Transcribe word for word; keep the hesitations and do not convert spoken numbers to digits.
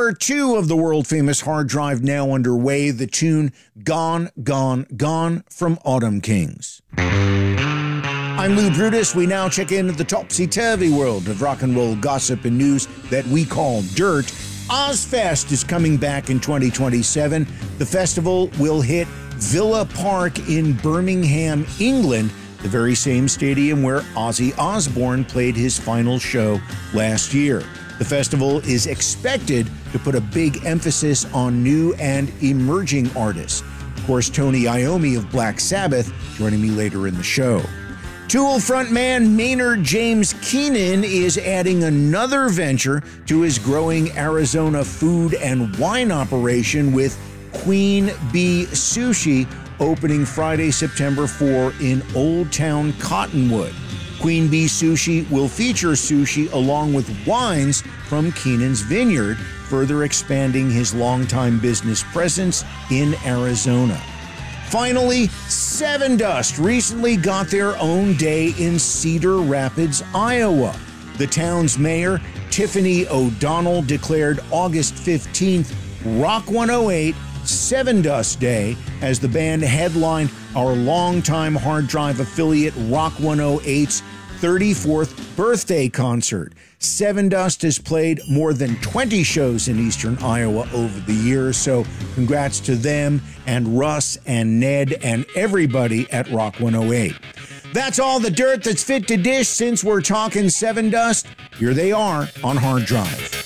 Part two of the world-famous Hard Drive now underway, the tune Gone, Gone, Gone from Autumn Kings. I'm Lou Brutus. We now check into the topsy-turvy world of rock and roll gossip and news that we call dirt. Ozzfest is coming back in twenty twenty-seven. The festival will hit Villa Park in Birmingham, England, the very same stadium where Ozzy Osbourne played his final show last year. The festival is expected to put a big emphasis on new and emerging artists. Of course, Tony Iommi of Black Sabbath joining me later in the show. Tool frontman Maynard James Keenan is adding another venture to his growing Arizona food and wine operation with Queen Bee Sushi, opening Friday, September fourth in Old Town Cottonwood. Queen Bee Sushi will feature sushi along with wines from Keenan's vineyard, further expanding his longtime business presence in Arizona. Finally, Sevendust recently got their own day in Cedar Rapids, Iowa. The town's mayor, Tiffany O'Donnell, declared August fifteenth Rock one oh eight Sevendust Day as the band headlined our longtime Hard Drive affiliate Rock one oh eight's thirty-fourth birthday concert. Sevendust has played more than twenty shows in eastern Iowa over the years, so congrats to them and Russ and Ned and everybody at Rock one oh eight. That's all the dirt that's fit to dish since we're talking Sevendust. Here they are on Hard Drive.